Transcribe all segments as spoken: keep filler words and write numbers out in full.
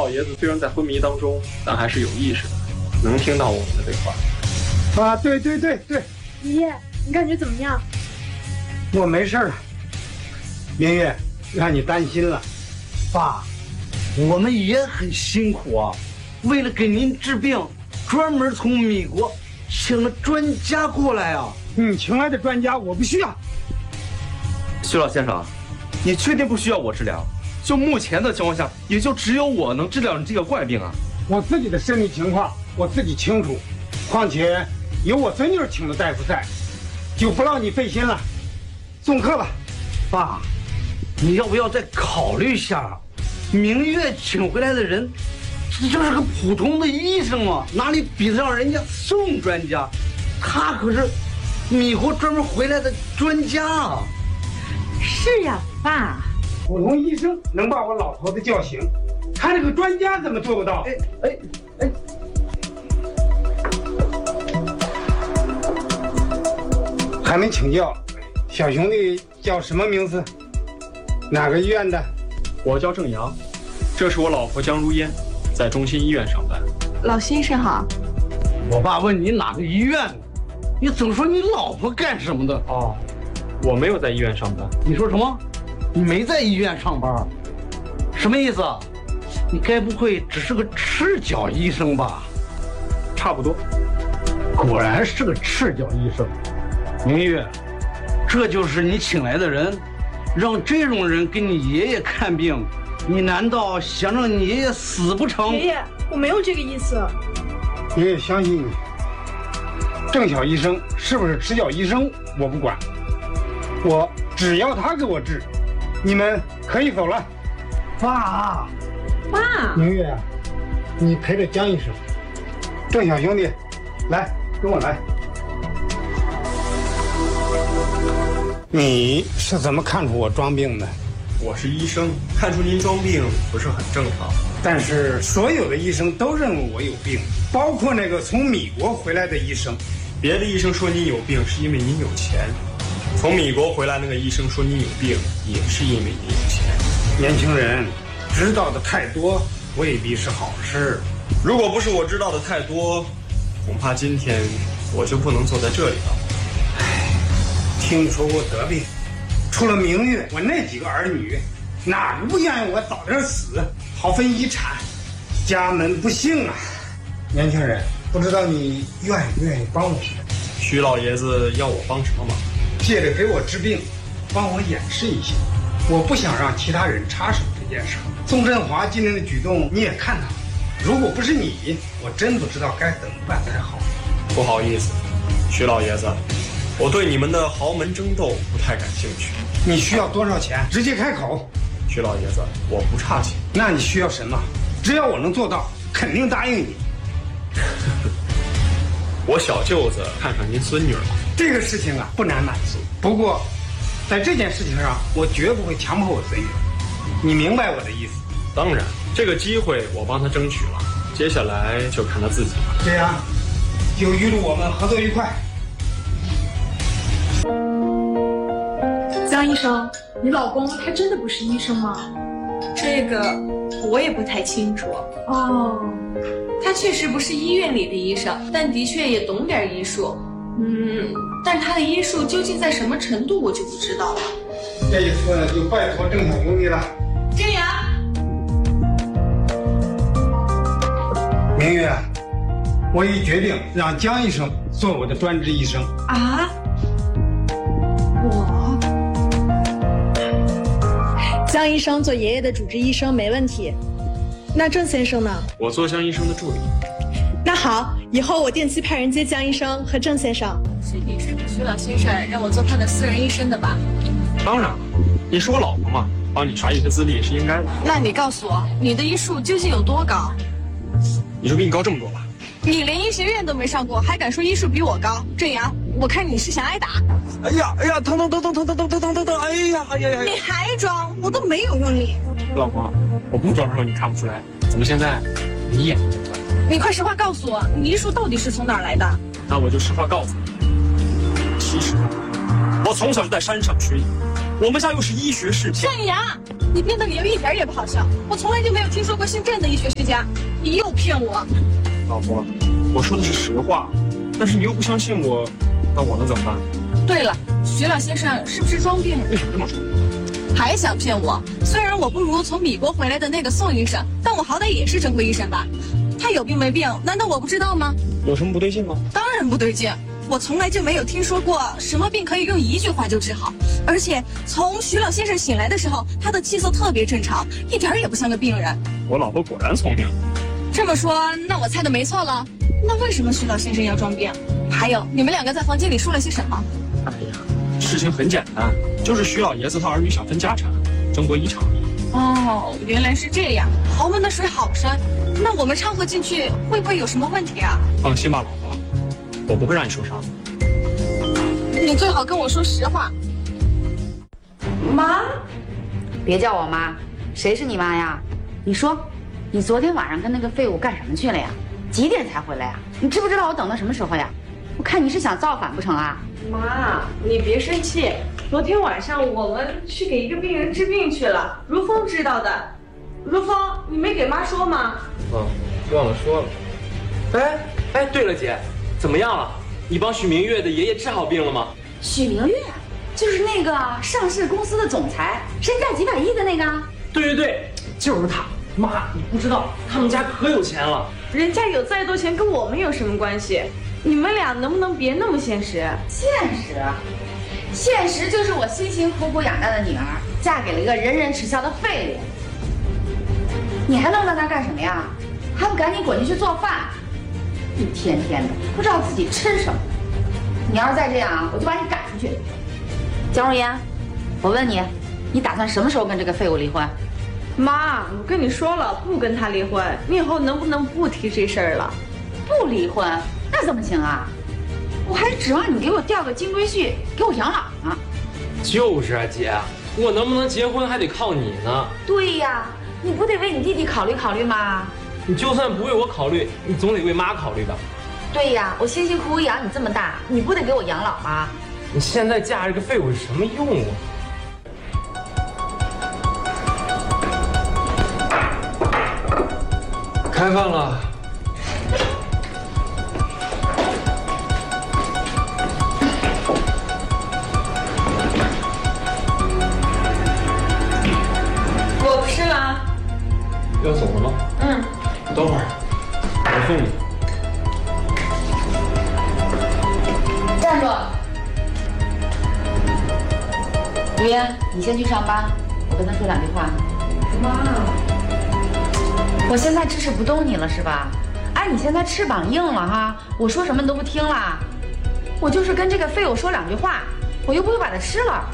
老爷子虽然在昏迷当中，但还是有意识的，能听到我们的对话。 啊，对对对对， 爷爷，你感觉怎么样？ 我没事了。明月，让你担心了。 爸，我们也很辛苦啊，为了给您治病，专门从美国请了专家过来啊。 你请来的专家我不需要。 徐老先生，你确定不需要我治疗？就目前的情况下，也就只有我能治疗你这个怪病啊。 我自己的身体情况我自己清楚，况且有我孙女请的大夫在，就不让你费心了。送客吧。 爸，你要不要再考虑一下？明月请回来的人，这就是个普通的医生嘛，哪里比得上人家宋专家？他可是美国专门回来的专家啊。 是呀，爸。 普通医生能把我老头子叫醒，他这个专家怎么做不到？ 哎哎哎！ 还没请教，小兄弟叫什么名字？哪个医院的？ 我叫郑阳，这是我老婆江如烟，在中心医院上班。 老先生好。 我爸问你哪个医院的，你总说你老婆干什么的？ 哦，我没有在医院上班。 你说什么？你没在医院上班？什么意思？你该不会只是个赤脚医生吧？ 差不多。 果然是个赤脚医生。明月，这就是你请来的人，让这种人给你爷爷看病，你难道想让你爷爷死不成？ 爷爷，我没有这个意思。 爷爷相信你。郑小医生是不是赤脚医生我不管，我只要他给我治，你们可以走了。 爸， 爸， 明月啊，你陪着江医生。郑小兄弟，来跟我来。你是怎么看出我装病的？ 我是医生，看出您装病不是很正常。 但是所有的医生都认为我有病，包括那个从美国回来的医生。 别的医生说您有病是因为您有钱，从美国回来那个医生说您有病也是因为您有钱。 年轻人，知道的太多未必是好事。 如果不是我知道的太多，恐怕今天我就不能坐在这里了。 听说过得病，除了明月，我那几个儿女，哪个不愿意我早点死，好分遗产？家门不幸啊！年轻人，不知道你愿不愿意帮我？ 徐老爷子要我帮什么忙？ 借着给我治病，帮我掩饰一下，我不想让其他人插手这件事。宋振华今天的举动你也看到了，如果不是你，我真不知道该怎么办才好。 不好意思，徐老爷子，我对你们的豪门争斗不太感兴趣。 你需要多少钱？直接开口。 徐老爷子，我不差钱。 那你需要什么？只要我能做到，肯定答应你。 我小舅子看上您孙女了。 这个事情啊，不难满足。不过，在这件事情上，我绝不会强迫我孙女。你明白我的意思？ 当然，这个机会我帮他争取了，接下来就看他自己了。 这样，就预祝我们合作愉快。 江医生，你老公他真的不是医生吗？ 这个我也不太清楚。 哦， 他确实不是医院里的医生，但的确也懂点医术。嗯，但他的医术究竟在什么程度，我就不知道了。 这一次就拜托郑小兄弟了。 郑阳， 明月，我已决定让江医生做我的专职医生。 啊？我？江医生做爷爷的主治医生没问题。那郑先生呢？ 我做江医生的助理。 那好，以后我定期派人接江医生和郑先生。 是你说服徐老先生让我做他的私人医生的吧？ 当然了，你是我老婆嘛，帮你刷一些资历是应该的。 那你告诉我，你的医术究竟有多高？ 你说比你高这么多吧？ 你连医学院都没上过，还敢说医术比我高？郑阳，我看你是想挨打。 哎呀哎呀，疼疼疼疼疼疼疼疼疼疼疼！哎呀哎呀呀！ 你还装？我都没有用你。 老婆，我不装的时候你看不出来，怎么现在你一眼就出来？ 你快实话告诉我，你医术到底是从哪儿来的？ 那我就实话告诉你，其实我从小就在山上学医，我们家又是医学世家。 郑阳。 你编的理由一点也不好笑，我从来就没有听说过姓郑的医学世家，你又骗我。 老婆，我说的是实话，但是你又不相信我，那我能怎么办？ 对了，徐老先生是不是装病？ 为什么这么说？ 还想骗我？虽然我不如从米国回来的那个宋医生，但我好歹也是正规医生吧？他有病没病，难道我不知道吗？ 有什么不对劲吗？ 当然不对劲，我从来就没有听说过什么病可以用一句话就治好。而且从徐老先生醒来的时候，他的气色特别正常，一点也不像个病人。 我老婆果然聪明。 这么说，那我猜的没错了。那为什么徐老先生要装病？还有，你们两个在房间里说了些什么？ 哎呀，事情很简单，就是徐老爷子他儿女想分家产，争夺遗产。 哦，原来是这样。豪门的水好深，那我们掺和进去会不会有什么问题啊？ 放心吧，老婆，我不会让你受伤。 你最好跟我说实话。 妈，别叫我妈，谁是你妈呀？你说，你昨天晚上跟那个废物干什么去了呀？几点才回来呀？你知不知道我等到什么时候呀？我看你是想造反不成啊？ 妈，你别生气。昨天晚上我们去给一个病人治病去了，如风知道的。如风，你没给妈说吗？ 嗯，忘了说了。哎哎，对了，姐，怎么样了？你帮许明月的爷爷治好病了吗？ 许明月，就是那个上市公司的总裁，身价几百亿的那个。 对对对，就是他。妈，你不知道，他们家可有钱了。 人家有再多钱跟我们有什么关系？你们俩能不能别那么现实？ 现实，现实就是我辛辛苦苦养大的女儿，嫁给了一个人人耻笑的废物。你还愣在那儿干什么呀？还不赶紧滚进去做饭！一天天的不知道自己吃什么。你要是再这样，我就把你赶出去。江如烟，我问你，你打算什么时候跟这个废物离婚？ 妈，我跟你说了，不跟他离婚。你以后能不能不提这事儿了？ 不离婚，那怎么行啊？我还指望你给我调个金龟婿，给我养老呢。 就是啊，姐，我能不能结婚还得靠你呢。 对呀，你不得为你弟弟考虑考虑吗？ 你就算不为我考虑，你总得为妈考虑吧。 对呀，我辛辛苦苦养你这么大，你不得给我养老吗？ 你现在嫁这个废物有什么用啊？开饭了。 我不吃了。 要走了吗？ 嗯。 等会儿，我送你。 站住！如烟，你先去上班，我跟他说两句话。 妈， 我现在支持不动你了是吧？哎，你现在翅膀硬了哈，我说什么你都不听了。我就是跟这个废物说两句话，我又不会把他吃了。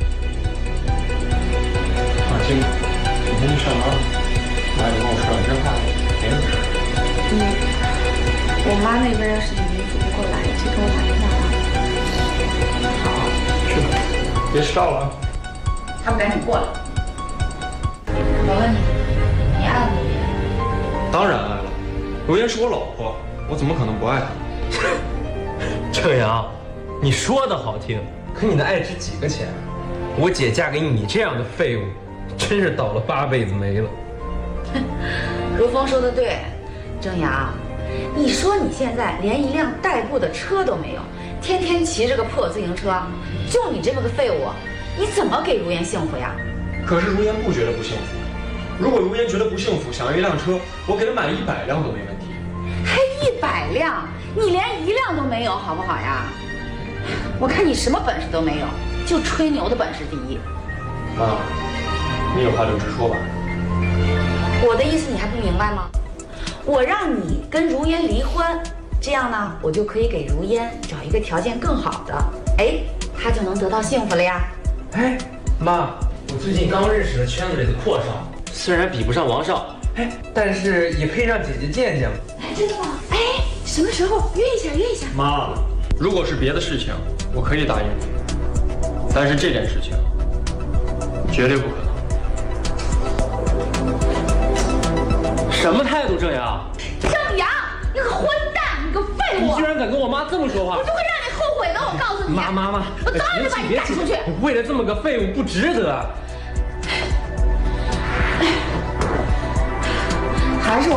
放心，你先去上班吧，妈也跟我说两声话，没事。 嗯，我妈那边要是你煮不过来，就给我打电话啊。 好，去吧，别迟到了啊。 还不赶紧过来！我问你，你爱不如烟？ 当然爱了，如烟是我老婆，我怎么可能不爱她？ 郑阳，你说的好听，可你的爱值几个钱？我姐嫁给你这样的废物，真是倒了八辈子霉了。 如风说的对，郑阳，你说你现在连一辆代步的车都没有，天天骑着个破自行车，就你这么个废物，你怎么给如烟幸福呀？ 可是如烟不觉得不幸福。如果如烟觉得不幸福，想要一辆车，我给她买一百辆都没问题。 还一百辆？你连一辆都没有，好不好呀？我看你什么本事都没有，就吹牛的本事第一。 妈，你有话就直说吧。 我的意思你还不明白吗？我让你跟如烟离婚，这样呢，我就可以给如烟找一个条件更好的，哎，她就能得到幸福了呀。 哎，妈，我最近刚认识了圈子里的阔少，虽然比不上王少，哎，但是也可以让姐姐见见嘛。 哎，真的吗？哎，什么时候约一下约一下？ 妈，如果是别的事情，我可以答应你，但是这件事情绝对不可能。 什么态度，郑阳？ 郑阳，你个混蛋，你个废物！ 你居然敢跟我妈这么说话！ 我就会让你后悔的，我告诉你。 妈妈妈， 我当然就把你赶出去。 为了这么个废物不值得。 还是我